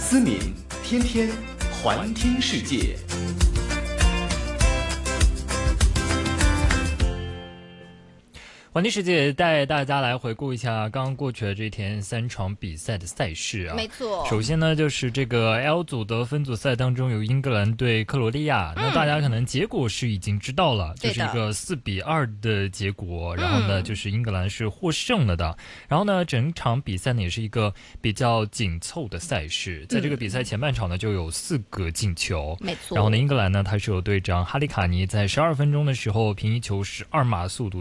思敏，天天环听世界。 环听世界带大家来回顾一下刚刚过去的这一天3场比赛的赛事啊。 没错。 首先呢，就是这个 L 组的分组赛当中有英格兰对克罗地亚，那大家可能结果是已经知道了，就是一个4-2的结果，然后呢，就是英格兰是获胜了的。然后呢，整场比赛呢也是一个比较紧凑的赛事，在这个比赛前半场呢就有4个进球， 没错。 然后呢，英格兰呢，他是有队长哈利卡尼在12分钟的时候凭一球12码速度